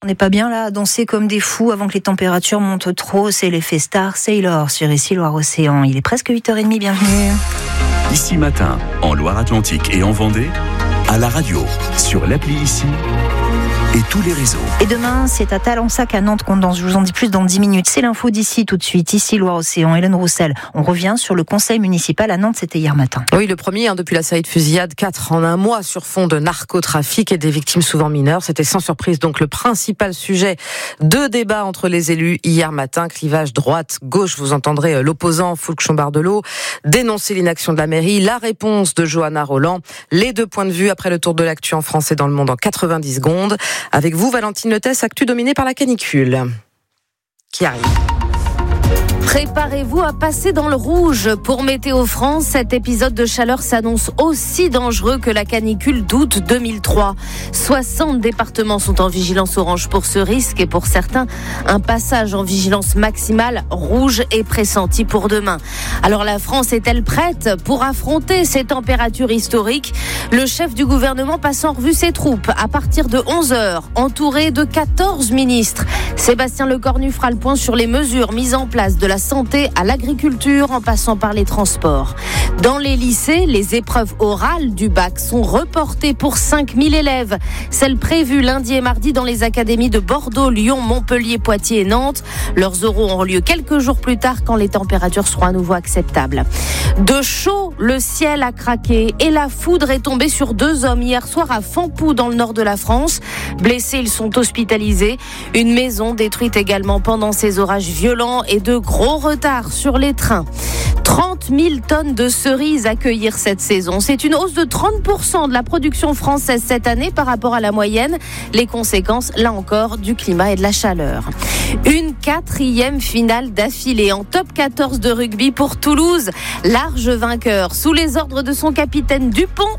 On n'est pas bien là à danser comme des fous avant que les températures montent trop. C'est l'effet Star Sailor sur Ici Loire-Océan. Il est presque 8h30, bienvenue. Ici Matin, en Loire-Atlantique et en Vendée, à la radio, sur l'appli Ici et tous les réseaux. Et demain, c'est à Talensac à Nantes qu'on danse. Je vous en dis plus dans 10 minutes. C'est l'info d'ici tout de suite. Ici Loire-Océan, Hélène Roussel. On revient sur le conseil municipal à Nantes, c'était hier matin. Oui, le premier depuis la série de fusillades, 4 en un mois sur fond de narcotrafic et des victimes souvent mineures. C'était sans surprise donc le principal sujet de débat entre les élus hier matin. Clivage droite-gauche, vous entendrez l'opposant Foulques Chambardelot dénoncer l'inaction de la mairie, la réponse de Johanna Roland. Les deux points de vue après le tour de l'actu en France et dans le monde en 90 secondes. Avec vous, Valentine Letès, actu dominée par la canicule qui arrive. Préparez-vous à passer dans le rouge. Pour Météo France, cet épisode de chaleur s'annonce aussi dangereux que la canicule d'août 2003. 60 départements sont en vigilance orange pour ce risque et pour certains, un passage en vigilance maximale rouge est pressenti pour demain. Alors la France est-elle prête pour affronter ces températures historiques ? Le chef du gouvernement passe en revue ses troupes à partir de 11h, entouré de 14 ministres. Sébastien Lecornu fera le point sur les mesures mises en place de la santé à l'agriculture en passant par les transports. Dans les lycées, les épreuves orales du bac sont reportées pour 5000 élèves. Celles prévues lundi et mardi dans les académies de Bordeaux, Lyon, Montpellier, Poitiers et Nantes. Leurs oraux auront lieu quelques jours plus tard quand les températures seront à nouveau acceptables. De chaud, le ciel a craqué et la foudre est tombée sur 2 hommes hier soir à Fampou dans le nord de la France. Blessés, ils sont hospitalisés. Une maison détruite également pendant ces orages violents et de gros retard sur les trains. 30 000 tonnes de cerises à cueillir cette saison. C'est une hausse de 30% de la production française cette année par rapport à la moyenne. Les conséquences, là encore, du climat et de la chaleur. Une 4e finale d'affilée en top 14 de rugby pour Toulouse. Large vainqueur sous les ordres de son capitaine Dupont.